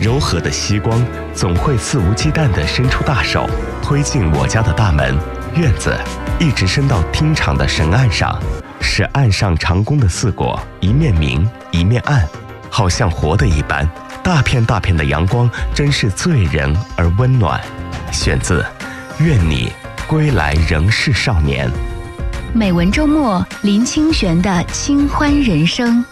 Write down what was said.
柔和的夕光总会肆无忌惮地伸出大手，推进我家的大门、院子，一直伸到厅场的神案上，使案上长宫的四果一面明一面暗，好像活的一般。大片大片的阳光，真是醉人而温暖。选自《愿你归来仍是少年》。 美文周末，林清玄的清欢人生。